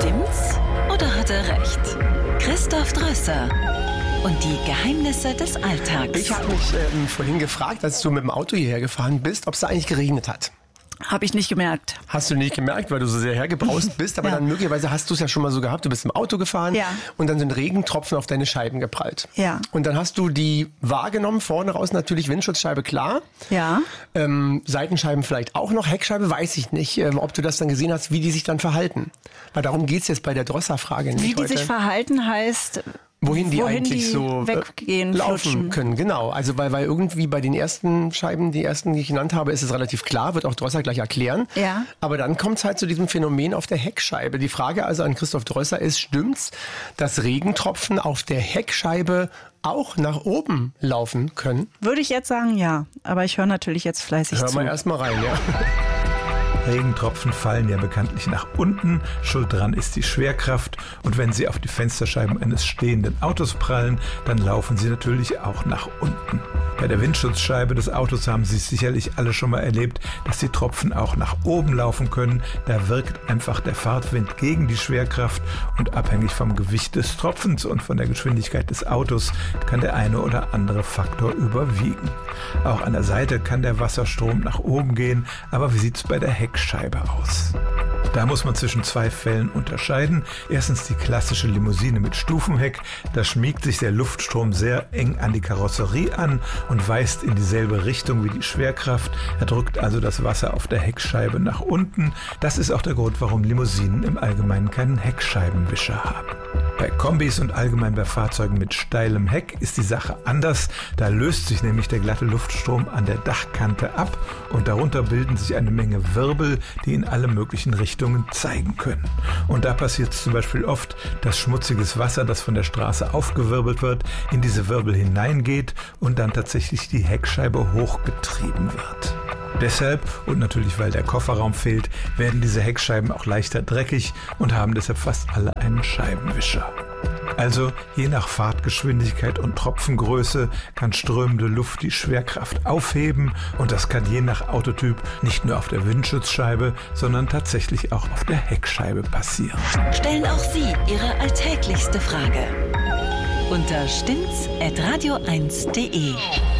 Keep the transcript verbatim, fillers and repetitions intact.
Stimmt's oder hat er recht? Christoph Drösser und die Geheimnisse des Alltags. Ich habe mich ähm, vorhin gefragt, als du mit dem Auto hierher gefahren bist, ob es da eigentlich geregnet hat. Habe ich nicht gemerkt. Hast du nicht gemerkt, weil du so sehr hergebraust bist, aber Ja. dann möglicherweise hast du es ja schon mal so gehabt, du bist im Auto gefahren Ja. und dann sind Regentropfen auf deine Scheiben geprallt. Ja. Und dann hast du die wahrgenommen, vorne raus natürlich Windschutzscheibe, klar. Ja. Ähm, Seitenscheiben vielleicht auch noch, Heckscheibe weiß ich nicht, ähm, ob du das dann gesehen hast, wie die sich dann verhalten. Weil darum geht's jetzt bei der Drosser-Frage nicht Wie die heute. sich verhalten heißt, Wohin die wohin eigentlich die so äh, weggehen, laufen flutschen. können. Genau, also weil, weil irgendwie bei den ersten Scheiben, die ersten, die ich genannt habe, ist es relativ klar, wird auch Drösser gleich erklären. Ja. Aber dann kommt es halt zu diesem Phänomen auf der Heckscheibe. Die Frage also an Christoph Drösser ist, stimmt's, dass Regentropfen auf der Heckscheibe auch nach oben laufen können? Würde ich jetzt sagen, ja. Aber ich höre natürlich jetzt fleißig Hör zu. mal erst mal rein, ja. Regentropfen fallen ja bekanntlich nach unten. Schuld dran ist die Schwerkraft. Und wenn sie auf die Fensterscheiben eines stehenden Autos prallen, dann laufen sie natürlich auch nach unten. Bei der Windschutzscheibe des Autos haben Sie es sicherlich alle schon mal erlebt, dass die Tropfen auch nach oben laufen können. Da wirkt einfach der Fahrtwind gegen die Schwerkraft und abhängig vom Gewicht des Tropfens und von der Geschwindigkeit des Autos kann der eine oder andere Faktor überwiegen. Auch an der Seite kann der Wasserstrom nach oben gehen, aber wie sieht es bei der Heckscheibe aus? Da muss man zwischen zwei Fällen unterscheiden. Erstens die klassische Limousine mit Stufenheck. Da schmiegt sich der Luftstrom sehr eng an die Karosserie an und weist in dieselbe Richtung wie die Schwerkraft. Er drückt also das Wasser auf der Heckscheibe nach unten. Das ist auch der Grund, warum Limousinen im Allgemeinen keinen Heckscheibenwischer haben. Bei Kombis und allgemein bei Fahrzeugen mit steilem Heck ist die Sache anders. Da löst sich nämlich der glatte Luftstrom an der Dachkante ab und darunter bilden sich eine Menge Wirbel, die in alle möglichen Richtungen zeigen können. Und da passiert es zum Beispiel oft, dass schmutziges Wasser, das von der Straße aufgewirbelt wird, in diese Wirbel hineingeht und dann tatsächlich die Heckscheibe hochgetrieben wird. Deshalb und natürlich weil der Kofferraum fehlt, werden diese Heckscheiben auch leichter dreckig und haben deshalb fast alle einen Scheibenwischer. Also je nach Fahrtgeschwindigkeit und Tropfengröße kann strömende Luft die Schwerkraft aufheben und das kann je nach Autotyp nicht nur auf der Windschutzscheibe, sondern tatsächlich auch auf der Heckscheibe passieren. Stellen auch Sie Ihre alltäglichste Frage unter stimmt's at radio eins punkt de.